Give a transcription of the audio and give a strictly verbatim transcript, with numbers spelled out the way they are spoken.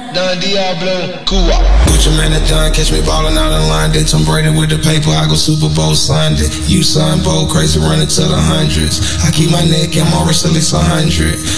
Don Diablo, Cuba. Gucci man and John, catch me ballin' out in line. They Tom Brady with the paper, I go Super Bowl signed it. You son, bold, crazy, running to the hundreds. I keep my neck, I'm always at least a hundred.